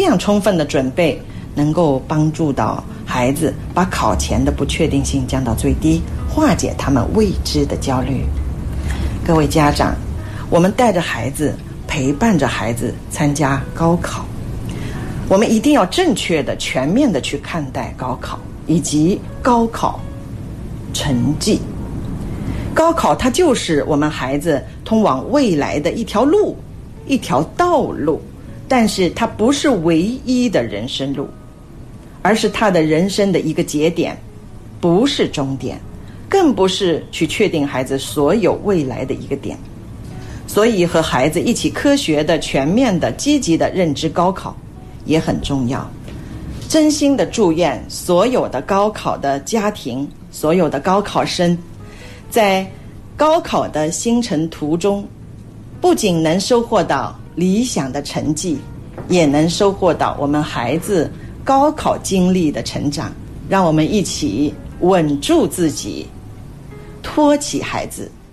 样充分的准备能够帮助到孩子把考前的不确定性降到最低，化解他们未知的焦虑。各位家长，我们带着孩子，陪伴着孩子参加高考，我们一定要正确的、全面的去看待高考以及高考成绩。高考它就是我们孩子通往未来的一条路，一条道路，但是它不是唯一的人生路，而是他的人生的一个节点，不是终点，更不是去确定孩子所有未来的一个点。所以和孩子一起科学的、全面的、积极的认知高考也很重要。真心的祝愿所有的高考的家庭，所有的高考生，在高考的星辰途中，不仅能收获到理想的成绩，也能收获到我们孩子高考经历的成长。让我们一起稳住自己，托起孩子，